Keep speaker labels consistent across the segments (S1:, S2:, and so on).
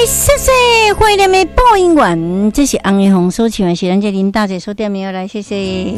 S1: 谢谢慧莲的播音员，这是红的红所唱的是咱这林大姐所点名来，谢谢。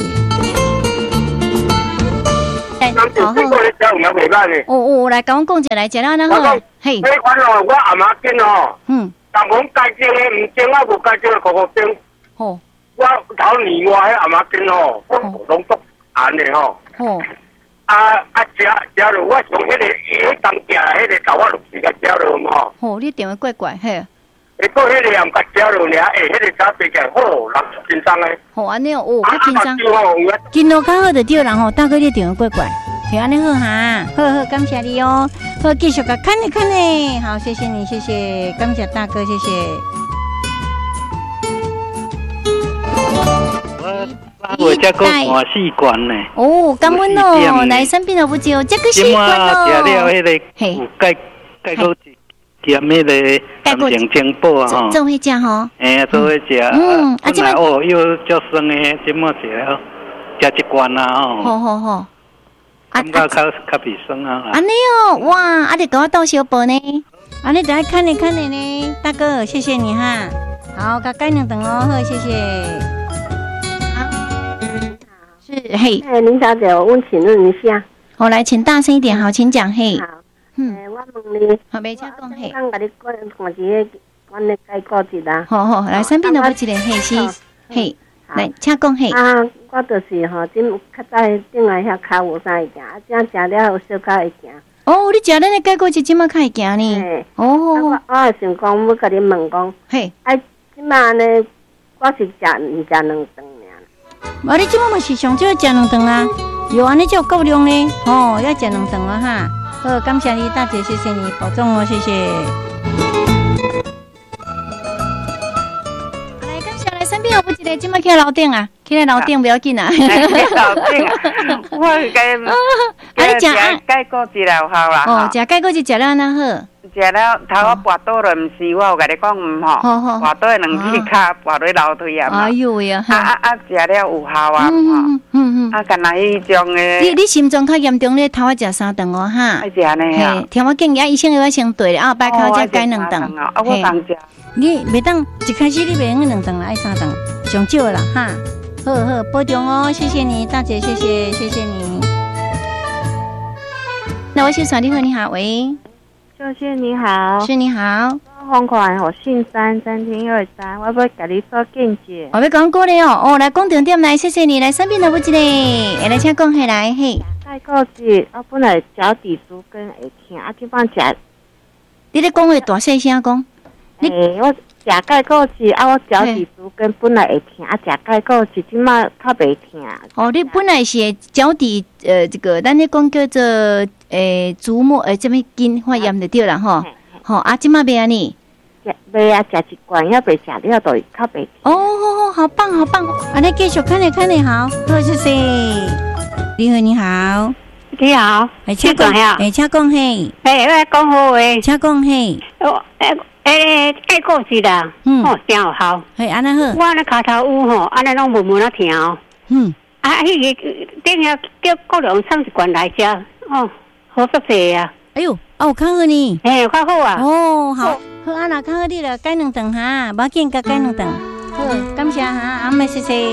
S1: 好好，我来跟我讲一下来，食了那好，嘿。
S2: 迄款哦，我阿妈煎哦，人讲该煎的唔煎，我无该煎的个个煎。
S1: 好，
S2: 我头年我迄阿妈煎哦，拢足咸的吼。
S1: 好。
S2: 食落，我从迄个当家迄个豆我落去甲食落嘛。
S1: 哦，你电话怪怪嘿。
S2: 你讲迄个也唔甲食落尔，迄个炒白起好，人轻松的。
S1: 好安尼哦，较轻松。今路较好就对人吼，大哥你电话怪怪。是安尼好哈，好，感谢你哦。好，继续个看呢。好，谢谢你，谢谢，感谢大哥，谢谢。
S3: 我才讲看四罐呢。
S1: 哦，感恩哦，来生病了不久，这个四罐哦。
S3: 食了迄个有钙骨减迄个肝肠清补啊吼。
S1: 做伙食吼。
S3: 做伙食。这摆哦又足酸的，这摆食了食一罐啊吼。好。感觉较鼻酸啊！
S1: 安尼哦，哇！你给我倒小包呢？安尼等下看你呢，大哥，谢谢你哈。好，甲改两顿哦，好，谢谢。好，是嘿。
S4: 林小姐，我请问一下。
S1: 我来，请大声一点，好，请讲嘿。
S4: 好。我问你。
S1: 好，袂请讲嘿。
S4: 刚甲你看一个，阮咧解过一啦。
S1: 好，来，三边都不一个嘿是嘿。来，请讲嘿。
S4: 我就是吼，今较早顶来遐骹无啥会行，这样食了有小可会行。
S1: 哦，你食咱的解果子即马较会行呢？哦，
S4: 我也想讲，要甲你问讲，
S1: 嘿，
S4: 即马呢，我是唔食两顿尔。
S1: 你即马嘛是上少食两顿啊？有安尼就有够量呢？哦，要食两顿啊哈。好，感谢你大姐，谢谢你保重哦，谢谢。身边有不一个，今麦起来楼顶啊，起来楼顶不要紧啊。
S5: 楼顶啊，我你食解果子了好啦。
S1: 哦，食解果子食了那好。
S5: 食了头我跋倒了，唔是我有甲你讲唔吼，跋倒的两只脚跋落楼梯啊。
S1: 哎呦喂啊！
S5: 食了有效啊。干那迄种的。
S1: 你心脏较严重咧，头我食3顿哦哈。
S5: 爱食呢啊。
S1: 听我建议，医生要先对后摆口才改2顿。
S5: 我当食。
S1: 你袂当一开始你袂用2顿啦，爱3顿，上少啦哈。好，保重哦，谢谢你，大姐，谢谢你。那我先传电话，你好，喂，
S4: 秀秀你好，
S1: 是你好，
S4: 放款我姓3，3天23，我要甲你做见解。
S1: 我要讲过了哦，来讲重点来，谢谢你，来身边都不一个，来请讲起来嘿。
S4: 解果子，我本来脚底足跟会痛，即摆食。
S1: 你咧讲话大细声讲。
S4: 我食解果子我脚底足跟本来会痛，食解果子即马较袂痛。
S1: 哦，你本来是脚底这个，咱咧讲叫做足膜这么筋发炎就对啦吼。吼即马袂安尼。
S4: 袂啊，食一罐也袂食了，就较袂痛。
S1: 哦，好棒，安尼继续看你好，好谢谢。你好。
S4: 你好，
S1: 请讲呀，请讲嘿。
S4: 我讲好话，
S1: 请讲嘿。
S4: 解果子啦，真有效。
S1: 嘿，安尼好。
S4: 我咧骹头有吼，安尼拢闷闷啊疼哦。迄个顶下叫国良送一罐来食，好足济啊。
S1: 哎呦，有较好呢。
S4: 有较好啊。
S1: 哦，好，啊那较好你了，改2顿哈，无要紧，改2顿。好，感谢哈，阿妹谢谢。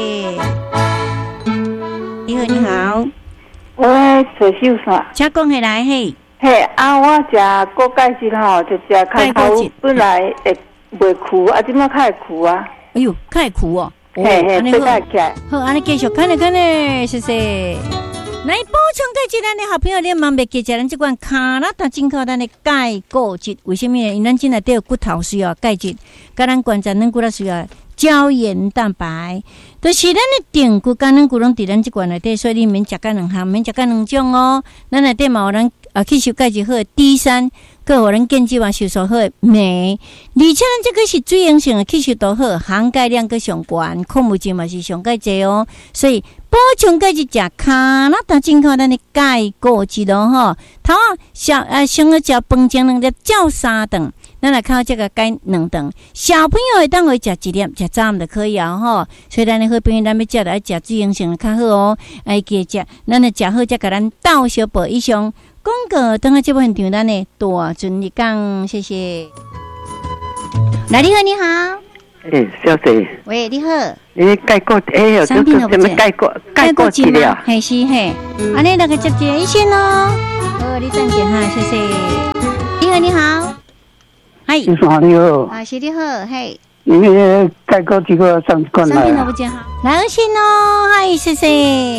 S1: 你好。
S6: 我找手线，
S1: 请讲起来嘿。
S6: 我食果钙质吼，就食开头本来会袂苦，即摆较会苦啊。
S1: 哎呦，较会苦哦。
S6: 安尼好。
S1: 好，安尼继续看咧，谢谢。来补充钙质，咱的好朋友，你万袂记食咱这款卡拉达进口咱的钙固质，为什么呢？因咱真内底有骨头需要钙质，甲咱关节软骨头需要胶原蛋白，就是咱的定骨甲软骨拢伫咱这罐内底，所以你免食甲2项，免食甲2种哦。咱内底嘛有咱吸收钙质好的 D3，佮有咱健肌嘛吸收好的镁，而且咱这个是水溶性的吸收度好，含钙量佮上悬，矿物质嘛是上钙济哦，所以补充钙质食卡拉达进口咱的钙固质咯吼。头先要食饭前2粒，照3顿。咱来靠这个改2顿，小朋友会当会食1粒，食早暗就可以啊吼。所以咱的好朋友，咱要食来食水溶性的较好哦。记食，咱来食好才甲咱倒小宝以上。广告等下这部现场，咱的大顺利讲，谢谢。 来，你好，你好。
S7: 小姐。
S1: 喂，你好。
S7: 介过
S1: 三点了不见。
S7: 介过治疗。
S1: 嘿是嘿，安尼那个接一线哦。好，你暂停哈，谢谢。你好，你好。嗨。
S8: 你好，你好。
S1: 啊，是你好，嘿。
S8: 因为介过几个上过来。
S1: 三点了不见哈。来二线哦，嗨，谢谢。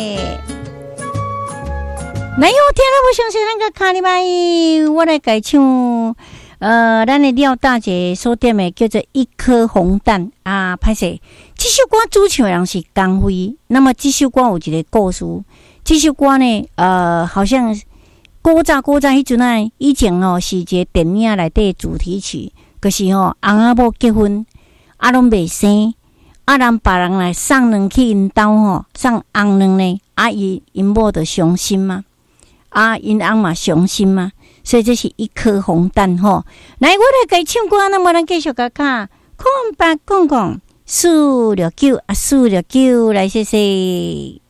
S1: 来哟，听了我相信那个卡里麦，我来改唱。咱的廖大姐所点的叫做一颗红蛋啊，歹势，这首歌主唱的人是江蕙。那么这首歌有一个故事，这首歌呢，好像古早迄阵啊，以前哦是一个电影内底主题曲，可是哦翁仔某结婚，拢未生，让别人来送卵去因兜吼，送翁卵呢，因某就伤心嘛，因翁嘛伤心嘛。所以这是一颗红蛋吼，来，我来改唱歌，那么咱继续甲看，空白讲讲469，469，来谢谢。